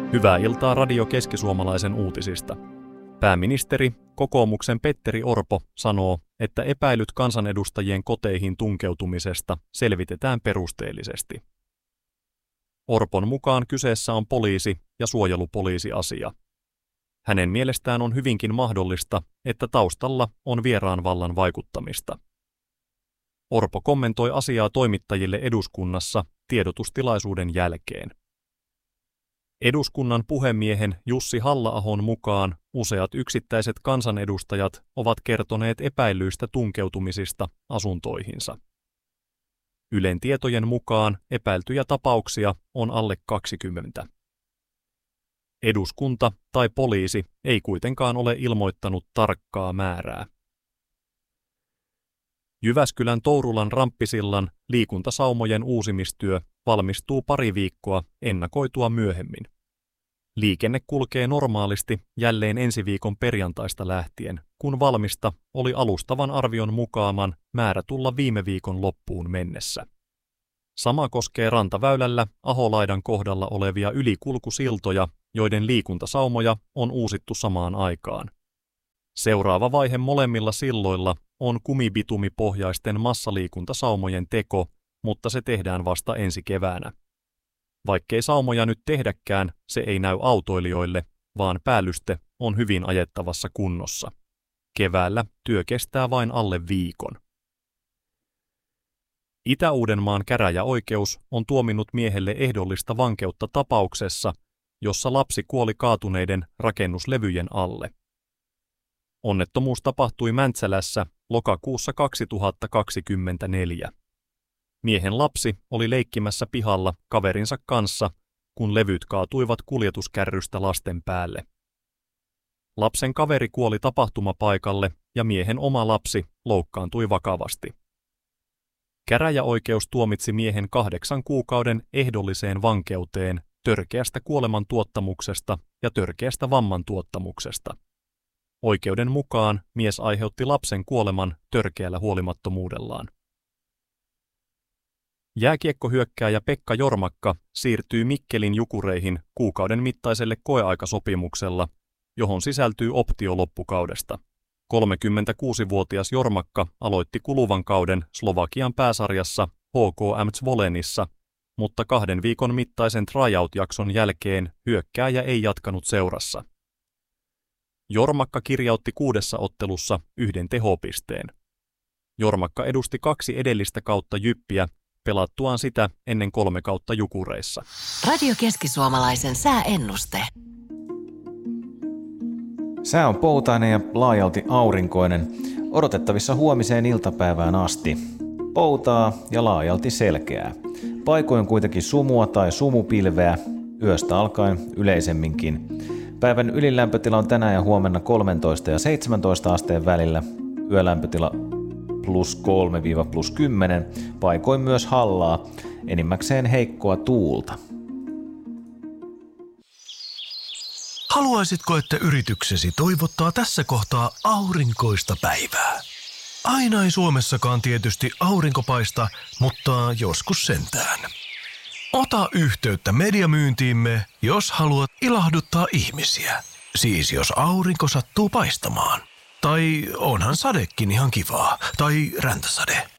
Hyvää iltaa Radio Keski-Suomalaisen uutisista. Pääministeri, kokoomuksen Petteri Orpo, sanoo, että epäilyt kansanedustajien koteihin tunkeutumisesta selvitetään perusteellisesti. Orpon mukaan kyseessä on poliisi- ja suojelupoliisiasia. Hänen mielestään on hyvinkin mahdollista, että taustalla on vieraan vallan vaikuttamista. Orpo kommentoi asiaa toimittajille eduskunnassa tiedotustilaisuuden jälkeen. Eduskunnan puhemiehen Jussi Halla-ahon mukaan useat yksittäiset kansanedustajat ovat kertoneet epäillyistä tunkeutumisista asuntoihinsa. Ylen tietojen mukaan epäiltyjä tapauksia on alle 20. Eduskunta tai poliisi ei kuitenkaan ole ilmoittanut tarkkaa määrää. Jyväskylän Tourulan Ramppisillan liikuntasaumojen uusimistyö valmistuu pari viikkoa ennakoitua myöhemmin. Liikenne kulkee normaalisti jälleen ensi viikon perjantaista lähtien, kun valmista oli alustavan arvion mukaaman määrä tulla viime viikon loppuun mennessä. Sama koskee rantaväylällä Aholaidan kohdalla olevia ylikulkusiltoja, joiden liikuntasaumoja on uusittu samaan aikaan. Seuraava vaihe molemmilla silloilla on kumibitumipohjaisten massaliikuntasaumojen teko, mutta se tehdään vasta ensi keväänä. Vaikkei saumoja nyt tehdäkään, se ei näy autoilijoille, vaan päällyste on hyvin ajettavassa kunnossa. Keväällä työ kestää vain alle viikon. Itä-Uudenmaan käräjäoikeus on tuominnut miehelle ehdollista vankeutta tapauksessa, jossa lapsi kuoli kaatuneiden rakennuslevyjen alle. Onnettomuus tapahtui Mäntsälässä lokakuussa 2024. Miehen lapsi oli leikkimässä pihalla kaverinsa kanssa, kun levyt kaatuivat kuljetuskärrystä lasten päälle. Lapsen kaveri kuoli tapahtumapaikalle ja miehen oma lapsi loukkaantui vakavasti. Käräjäoikeus tuomitsi miehen 8 kuukauden ehdolliseen vankeuteen törkeästä kuolemantuottamuksesta ja törkeästä vammantuottamuksesta. Oikeuden mukaan mies aiheutti lapsen kuoleman törkeällä huolimattomuudellaan. Jääkiekkohyökkääjä Pekka Jormakka siirtyy Mikkelin Jukureihin kuukauden mittaiselle koeaikasopimuksella, johon sisältyy optio loppukaudesta. 36-vuotias Jormakka aloitti kuluvan kauden Slovakian pääsarjassa HKM Zvolenissa, mutta 2 viikon mittaisen tryout-jakson jälkeen hyökkääjä ei jatkanut seurassa. Jormakka kirjautti 6 ottelussa 1 tehopisteen. Jormakka edusti 2 edellistä kautta Jyppiä, pelattuaan sitä ennen 3 kautta Jukureissa. Radio Keski-Suomalaisen sääennuste. Sää on poutainen ja laajalti aurinkoinen, odotettavissa huomiseen iltapäivään asti. Poutaa ja laajalti selkeää. Paikoin kuitenkin sumua tai sumupilveä, yöstä alkaen yleisemminkin. Päivän ylilämpötila on tänään ja huomenna 13 ja 17 asteen välillä. Yölämpötila +3–+10, paikoin myös hallaa, enimmäkseen heikkoa tuulta. Haluaisitko, että yrityksesi toivottaa tässä kohtaa aurinkoista päivää? Aina ei Suomessakaan tietysti aurinko paista, mutta joskus sentään. Ota yhteyttä mediamyyntiimme, jos haluat ilahduttaa ihmisiä. Siis jos aurinko sattuu paistamaan. Tai onhan sadekin ihan kivaa. Tai räntäsade.